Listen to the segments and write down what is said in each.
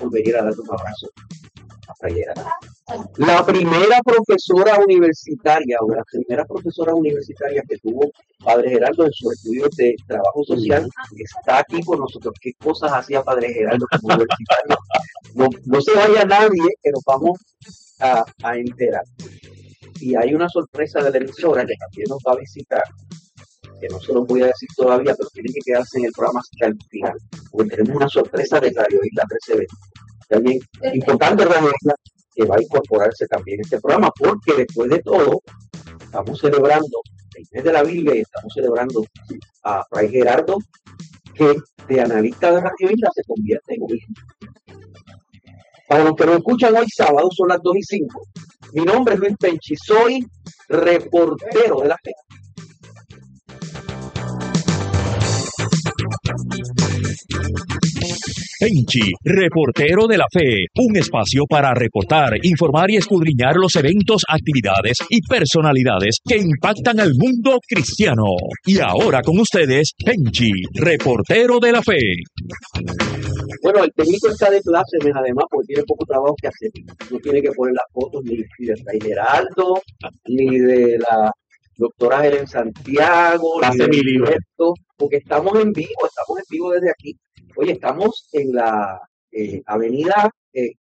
viniera a darle un abrazo a Fray Gerardo. La primera profesora universitaria o de las primeras profesoras universitarias que tuvo Padre Gerardo en sus estudios de trabajo social está aquí con nosotros. ¿Qué cosas hacía Padre Gerardo como universitario? No se vaya nadie, que nos vamos a enterar. Y hay una sorpresa de la emisora que también nos va a visitar, que no se lo voy a decir todavía, pero tienen que quedarse en el programa hasta el final, porque tenemos una sorpresa de Radio Isla 1320. También importante Radio Isla, que va a incorporarse también a este programa, porque después de todo, estamos celebrando el mes de la Biblia y estamos celebrando a Fray Gerardo, que de analista de Radio Isla se convierte en obispo. Para los que nos escuchan hoy sábado, son las 2:05. Mi nombre es Luis Penchi, soy reportero de la fe. Penchi, reportero de la fe, un espacio para reportar, informar y escudriñar los eventos, actividades y personalidades que impactan al mundo cristiano. Y ahora con ustedes, Penchi, reportero de la fe. Bueno, el técnico está de plácemes además porque tiene poco trabajo que hacer. No tiene que poner las fotos ni de Fray Gerardo, ni de la doctora Helen Santiago, ni de Roberto, porque estamos en vivo desde aquí. Oye, estamos en la avenida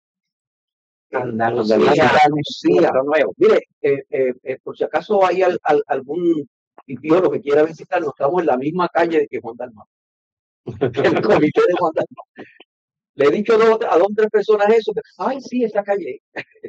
Andalucía. Mire, por si acaso hay algún pipiolo que quiera visitarnos, estamos en la misma calle que Juan Dalmau. El comité de Juan Dalmau. Le he dicho a dos o tres personas eso, que, ay, sí, esa calle.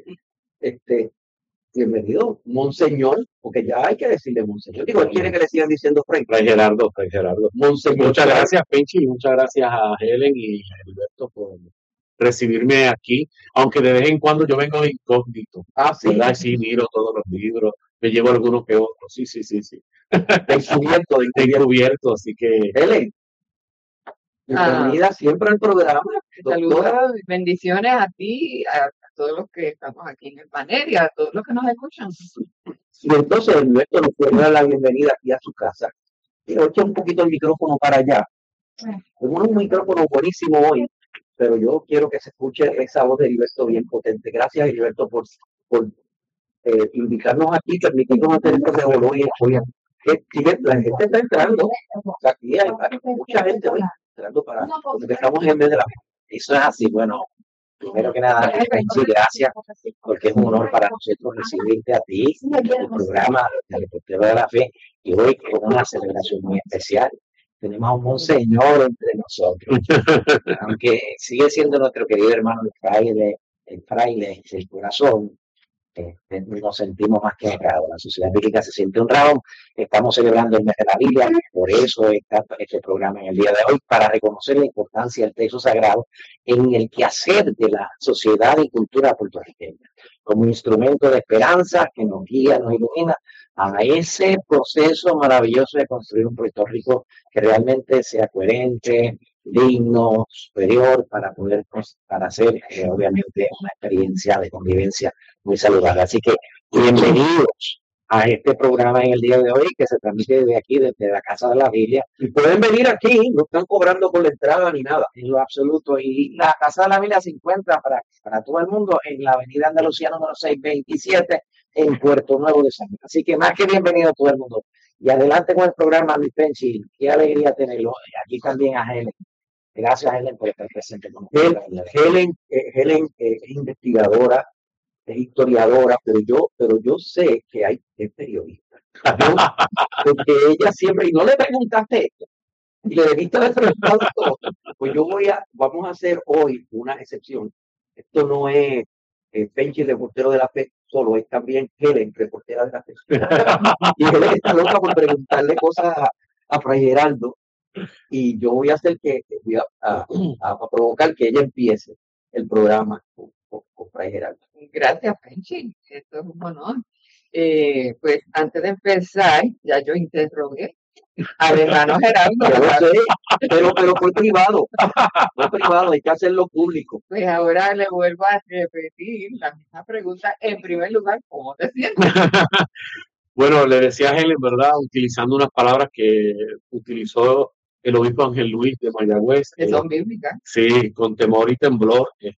Bienvenido, Monseñor, porque ya hay que decirle Monseñor. Digo, él quiere que le sigan diciendo Fray Gerardo. Monseñor. Muchas gracias, Penchi, y muchas gracias a Helen y a Alberto por recibirme aquí, aunque de vez en cuando yo vengo de incógnito. Sí. ¿Verdad? Sí, miro todos los libros, me llevo algunos que otros. Sí. De encubierto, así que... Helen, bienvenida siempre al programa. Saludos, bendiciones a ti, a todos los que estamos aquí en el panel y a todos los que nos escuchan. Y entonces Alberto nos puede dar la bienvenida aquí a su casa. Quiero echar un poquito el micrófono para allá. Tenemos un micrófono buenísimo hoy, pero yo quiero que se escuche esa voz de Heriberto bien potente. Gracias, Heriberto, por invitarnos aquí, permitirnos hacer este revolú y la gente está entrando. Aquí hay mucha gente hoy entrando porque estamos en el mes de la vida. Eso es así. Bueno, primero que nada, Penchi, gracias, porque es un honor para nosotros recibirte a ti, el programa de Reportero de la Fe, y hoy con una celebración muy especial. Tenemos a un monseñor entre nosotros, aunque sigue siendo nuestro querido hermano el fraile del corazón. Nos sentimos más que honrados. La sociedad bíblica se siente honrado. Estamos celebrando el mes de la Biblia, por eso está este programa en el día de hoy, para reconocer la importancia del texto sagrado en el quehacer de la sociedad y cultura puertorriqueña, como instrumento de esperanza que nos guía, nos ilumina a ese proceso maravilloso de construir un Puerto Rico que realmente sea coherente, digno, superior, para hacer obviamente una experiencia de convivencia muy saludable. Así que bienvenidos a este programa en el día de hoy, que se transmite desde aquí, desde la Casa de la Biblia. Y pueden venir aquí, no están cobrando por la entrada ni nada. En lo absoluto. Y la Casa de la Biblia se encuentra para todo el mundo en la avenida Andalucía número 627 en Puerto Nuevo de San Juan. Así que más que bienvenido a todo el mundo. Y adelante con el programa, Luis Penchi. Qué alegría tenerlo. Aquí también a Helen. Gracias, Helen, por estar presente con nosotros. Helen es investigadora, es historiadora, pero yo sé que es periodista. Porque ella siempre, y no le preguntaste esto, y le debiste haber preguntado todo, pues vamos a hacer hoy una excepción. Esto no es Penchi, reportero de la fe, solo es también Helen, reportera de la fe. Y Helen está loca por preguntarle cosas a Fray Gerardo. Y yo voy a provocar que ella empiece el programa con Fray Gerardo. Gracias, Penchi. Esto es un honor. Pues antes de empezar, ya yo interrogué al hermano Gerardo. Pero fue privado. Fue privado, hay que hacerlo público. Pues ahora le vuelvo a repetir la misma pregunta. En primer lugar, ¿cómo te sientes? Bueno, le decía a Helen, ¿verdad? Utilizando unas palabras que utilizó el obispo Ángel Luis de Mayagüez. Que son bíblicas. Sí, con temor y temblor,